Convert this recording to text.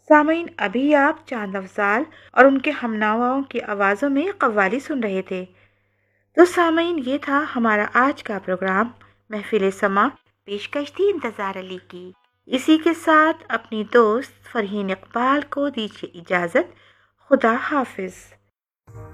सामीन, अभी आप चांद अफजाल और उनके हमनवाओं की आवाज़ों में कव्वाली सुन रहे थे। तो सामीन, ये था हमारा आज का प्रोग्राम महफिल समा। पेशकश थी इंतज़ार अली की। इसी के साथ अपनी दोस्त फरहीन इकबाल को दीजिए इजाज़त। खुदा हाफिज़।